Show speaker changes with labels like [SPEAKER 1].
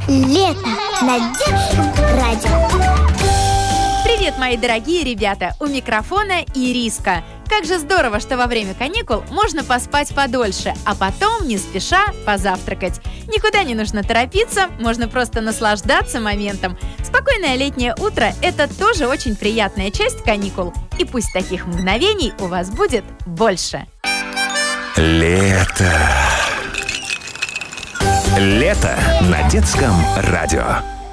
[SPEAKER 1] Лето на детском радио.
[SPEAKER 2] Привет, мои дорогие ребята! У микрофона Ириска. Как же здорово, что во время каникул можно поспать подольше, а потом, не спеша, позавтракать. Никуда не нужно торопиться, можно просто наслаждаться моментом. Спокойное летнее утро – это тоже очень приятная часть каникул. И пусть таких мгновений у вас будет больше.
[SPEAKER 3] Лето. Лето на детском радио.